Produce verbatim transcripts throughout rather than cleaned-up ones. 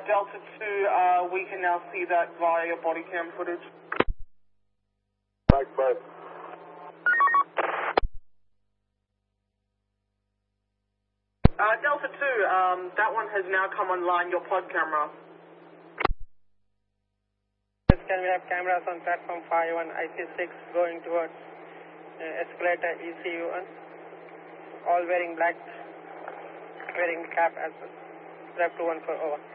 Delta two, uh, we can now see that via your body cam footage. Mike, bye. Uh, Delta two, um, that one has now come online, your pod camera. Yes, can we have cameras on platform five on I C six going towards uh, escalator E C U one? All wearing black, wearing cap as well. Rep two one four over.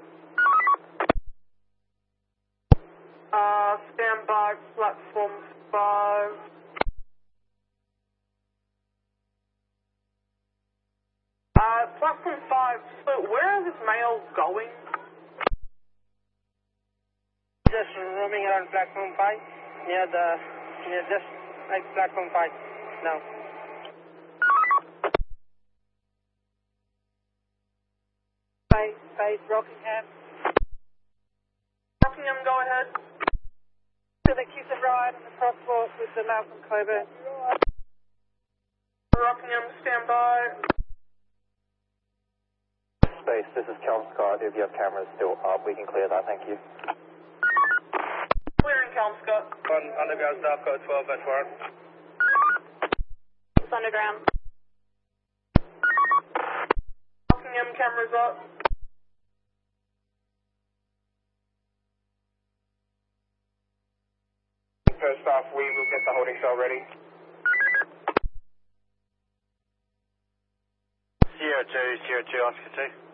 Uh, stand by, platform five. Uh, platform five, so where is this male going? Just roaming around platform five, near the, near just like platform five now. Base, base, Rockingham. Rockingham, go ahead. To the kiss and ride on the crosswalk with the Malcolm Coburn. Rockingham, stand by. Space, this is Cal Scott. If you have cameras still up, we can clear that, thank you. Clearing Kelmscott. On underground staff code twelve at four. It's underground. Rockingham, cameras up. First off, we will get the holding cell ready. Sierra two, Sierra two, Oscar two.